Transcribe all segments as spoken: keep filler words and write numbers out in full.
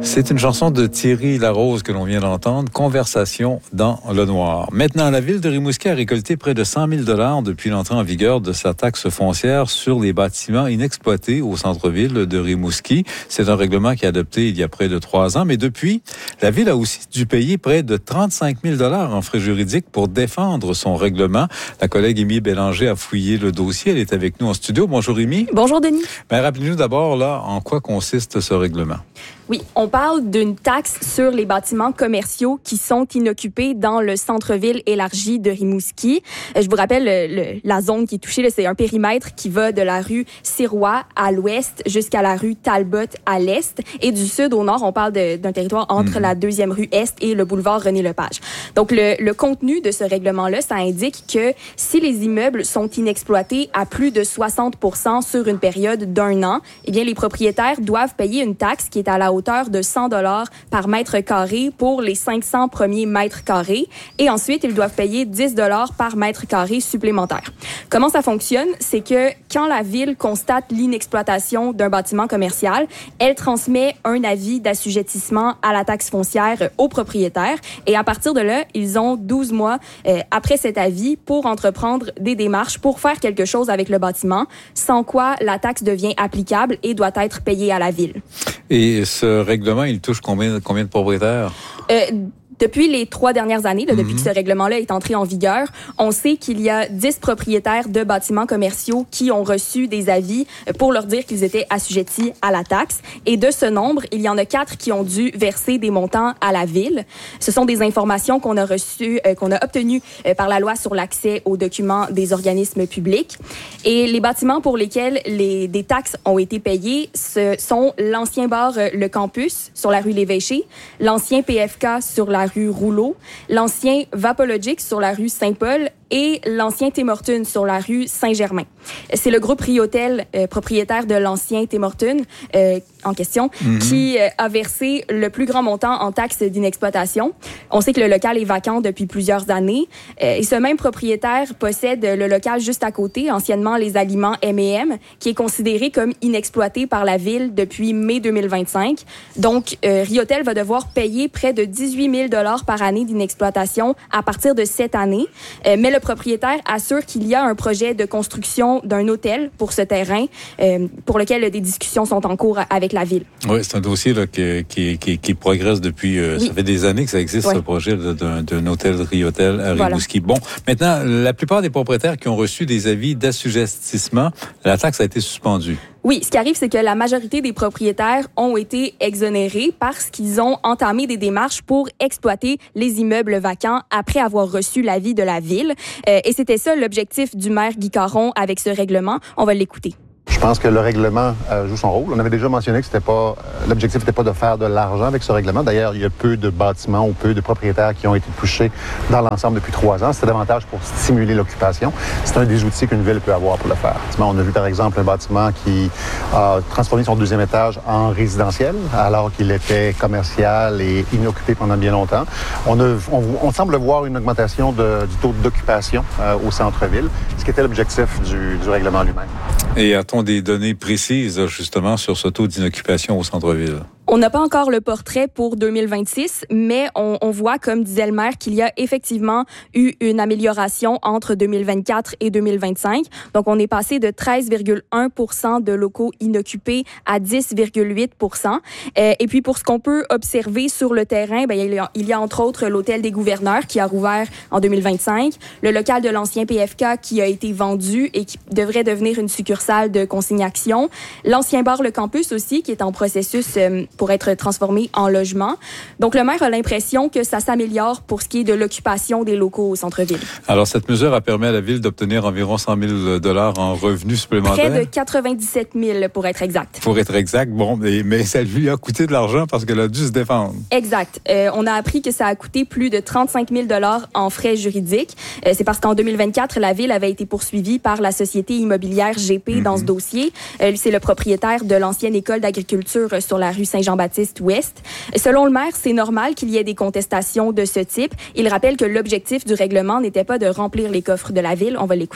C'est une chanson de Thierry Larose que l'on vient d'entendre, Conversation dans le noir. Maintenant, la ville de Rimouski a récolté près de cent mille dollars depuis l'entrée en vigueur de sa taxe foncière sur les bâtiments inexploités au centre-ville de Rimouski. C'est un règlement qui est adopté il y a près de trois ans, mais depuis, la ville a aussi dû payer près de trente-cinq mille dollars en frais juridiques pour défendre son règlement. La collègue Émy Bélanger a fouillé le dossier. Elle est avec nous en studio. Bonjour Émy. Bonjour Denis. Ben, rappelez-nous d'abord là en quoi consiste ce règlement. Oui, on parle d'une taxe sur les bâtiments commerciaux qui sont inoccupés dans le centre-ville élargi de Rimouski. Je vous rappelle, le, le, la zone qui est touchée, là, c'est un périmètre qui va de la rue Sirois à l'ouest jusqu'à la rue Talbot à l'est. Et du sud au nord, on parle de, d'un territoire entre mmh. la deuxième rue Est et le boulevard René-Lepage. Donc, le, le contenu de ce règlement-là, ça indique que si les immeubles sont inexploités à plus de soixante pour cent sur une période d'un an, eh bien, les propriétaires doivent payer une taxe qui est à la hauteur de cent dollars par mètre carré pour les cinq cents premiers mètres carrés. Et ensuite, ils doivent payer dix dollars par mètre carré supplémentaire. Comment ça fonctionne? C'est que quand la ville constate l'inexploitation d'un bâtiment commercial, elle transmet un avis d'assujettissement à la taxe foncière aux propriétaires. Et à partir de là, ils ont douze mois euh, après cet avis pour entreprendre des démarches pour faire quelque chose avec le bâtiment, sans quoi la taxe devient applicable et doit être payée à la ville. Et ce règlement, il touche combien, combien de propriétaires? Euh, Depuis les trois dernières années, là, mm-hmm. depuis que ce règlement-là est entré en vigueur, on sait qu'il y a dix propriétaires de bâtiments commerciaux qui ont reçu des avis pour leur dire qu'ils étaient assujettis à la taxe. Et de ce nombre, il y en a quatre qui ont dû verser des montants à la ville. Ce sont des informations qu'on a reçues, euh, qu'on a obtenues euh, par la loi sur l'accès aux documents des organismes publics. Et les bâtiments pour lesquels les, des taxes ont été payées, ce sont l'ancien bar euh, Le Campus sur la rue L'Évêché, l'ancien P F K sur la rue Rouleau, l'ancien Vapologic sur la rue Saint-Paul et l'ancien Tim Hortons sur la rue Saint-Germain. C'est le groupe Riotel, euh, propriétaire de l'ancien Tim Hortons euh, en question, mm-hmm. qui euh, a versé le plus grand montant en taxes d'inexploitation. On sait que le local est vacant depuis plusieurs années. Euh, et ce même propriétaire possède le local juste à côté, anciennement les aliments M et M, qui est considéré comme inexploité par la ville depuis mai deux mille vingt-cinq. Donc, euh, Riotel va devoir payer près de dix-huit mille dollars par année d'inexploitation à partir de cette année. Euh, mais le propriétaire assure qu'il y a un projet de construction d'un hôtel pour ce terrain, euh, pour lequel des discussions sont en cours avec la ville. Oui, c'est un dossier là, qui, qui, qui, qui progresse depuis... Euh, oui. Ça fait des années que ça existe, oui. ce projet d'un, d'un hôtel Riotel à Rimouski. Voilà. Bon, maintenant, la plupart des propriétaires qui ont reçu des avis d'assujettissement, la taxe a été suspendue. Oui, ce qui arrive, c'est que la majorité des propriétaires ont été exonérés parce qu'ils ont entamé des démarches pour exploiter les immeubles vacants après avoir reçu l'avis de la ville. Euh, et c'était ça l'objectif du maire Guy Caron avec ce règlement. On va l'écouter. Je pense que le règlement euh, joue son rôle. On avait déjà mentionné que c'était pas euh, l'objectif n'était pas de faire de l'argent avec ce règlement. D'ailleurs, il y a peu de bâtiments ou peu de propriétaires qui ont été touchés dans l'ensemble depuis trois ans. C'était davantage pour stimuler l'occupation. C'est un des outils qu'une ville peut avoir pour le faire. On a vu par exemple un bâtiment qui a transformé son deuxième étage en résidentiel alors qu'il était commercial et inoccupé pendant bien longtemps. On, a, on, on semble voir une augmentation de, du taux d'occupation euh, au centre-ville, ce qui était l'objectif du, du règlement lui-même. Et a-t-on des données précises, justement, sur ce taux d'inoccupation au centre-ville? On n'a pas encore le portrait pour deux mille vingt-six, mais on, on voit, comme disait le maire, qu'il y a effectivement eu une amélioration entre deux mille vingt-quatre et deux mille vingt-cinq. Donc, on est passé de treize virgule un pour cent de locaux inoccupés à dix virgule huit pour cent. Euh, et puis, pour ce qu'on peut observer sur le terrain, ben, il y a, il y a entre autres l'hôtel des gouverneurs qui a rouvert en deux mille vingt-cinq, le local de l'ancien P F K qui a été vendu et qui devrait devenir une succursale de consignation, l'ancien bar Le Campus aussi qui est en processus euh, pour être transformé en logement. Donc, le maire a l'impression que ça s'améliore pour ce qui est de l'occupation des locaux au centre-ville. Alors, cette mesure a permis à la ville d'obtenir environ cent mille dollars en revenus supplémentaires. Près de quatre-vingt-dix-sept mille pour être exact. Pour être exact, bon, mais, mais ça lui a coûté de l'argent parce qu'elle a dû se défendre. Exact. Euh, on a appris que ça a coûté plus de trente-cinq mille dollars en frais juridiques. Euh, c'est parce qu'en deux mille vingt-quatre, la ville avait été poursuivie par la société immobilière G P mm-hmm. dans ce dossier. Euh, c'est le propriétaire de l'ancienne école d'agriculture sur la rue Saint-Jean Jean-Baptiste Ouest. Selon le maire, c'est normal qu'il y ait des contestations de ce type. Il rappelle que l'objectif du règlement n'était pas de remplir les coffres de la ville. On va l'écouter.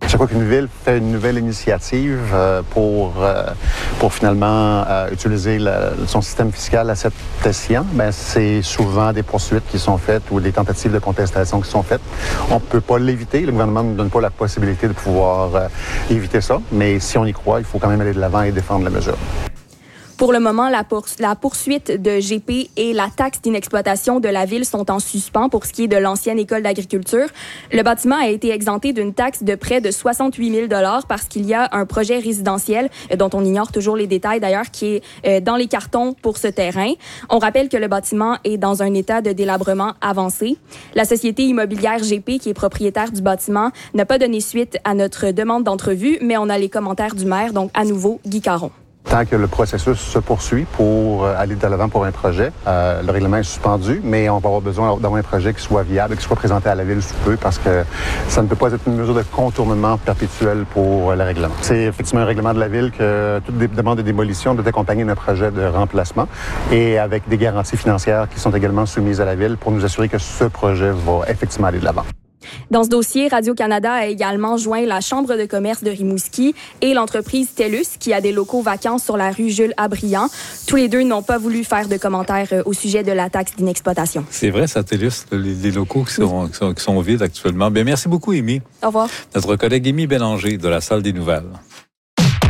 chaque fois qu'une ville fait une nouvelle initiative euh, pour, euh, pour finalement euh, utiliser la, son système fiscal à cet escient, ben, c'est souvent des poursuites qui sont faites ou des tentatives de contestation qui sont faites. On ne peut pas l'éviter. Le gouvernement ne nous donne pas la possibilité de pouvoir euh, éviter ça. Mais si on y croit, il faut quand même aller de l'avant et défendre la mesure. Pour le moment, la, pour, la poursuite de G P et la taxe d'inexploitation de la ville sont en suspens pour ce qui est de l'ancienne école d'agriculture. Le bâtiment a été exempté d'une taxe de près de soixante-huit mille dollars parce qu'il y a un projet résidentiel euh, dont on ignore toujours les détails d'ailleurs qui est euh, dans les cartons pour ce terrain. On rappelle que le bâtiment est dans un état de délabrement avancé. La société immobilière G P, qui est propriétaire du bâtiment, n'a pas donné suite à notre demande d'entrevue, mais on a les commentaires du maire, donc à nouveau Guy Caron. Tant que le processus se poursuit pour aller de l'avant pour un projet, euh, le règlement est suspendu, mais on va avoir besoin d'avoir un projet qui soit viable, qui soit présenté à la ville sous peu, parce que ça ne peut pas être une mesure de contournement perpétuel pour le règlement. C'est effectivement un règlement de la ville que toute demande de démolition doit accompagner d'un projet de remplacement et avec des garanties financières qui sont également soumises à la ville pour nous assurer que ce projet va effectivement aller de l'avant. Dans ce dossier, Radio-Canada a également joint la Chambre de commerce de Rimouski et l'entreprise TELUS, qui a des locaux vacants sur la rue Jules-Abriand. Tous les deux n'ont pas voulu faire de commentaires au sujet de la taxe d'inexploitation. C'est vrai, ça, TELUS, les, les locaux qui sont, oui. qui sont, qui sont vides actuellement. Bien, merci beaucoup, Amy. Au revoir. Notre collègue Amy Bélanger de la Salle des Nouvelles.